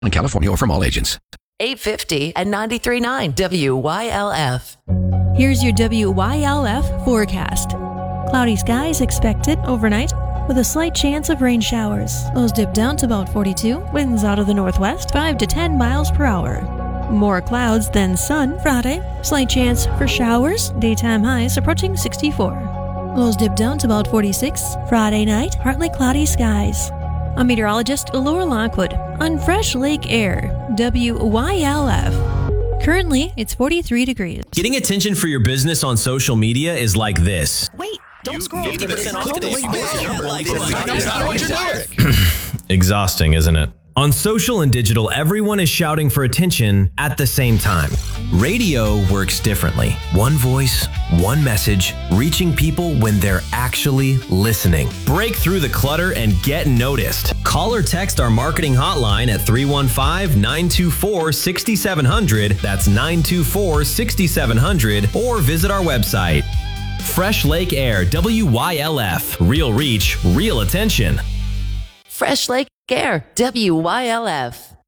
in California or from all agents. 850 and 93.9 WYLF. Here's your WYLF forecast. Cloudy skies expected overnight with a slight chance of rain showers. Lows dip down to about 42. Winds out of the northwest 5 to 10 miles per hour. More clouds than sun Friday. Slight chance for showers. Daytime highs approaching 64. Lows dip down to about 46. Friday night, partly cloudy skies. I'm meteorologist Laura Lockwood on Fresh Lake Air, WYLF. Currently, it's 43 degrees. Getting attention for your business on social media is like this. Wait, don't scroll. 50% off. Exhausting, isn't it? On social and digital, everyone is shouting for attention at the same time. Radio works differently. One voice, one message, reaching people when they're actually listening. Break through the clutter and get noticed. Call or text our marketing hotline at 315-924-6700. That's 924-6700. Or visit our website. Fresh Lake Air, WYLF. Real reach, real attention. Fresh Lake Air, WYLF.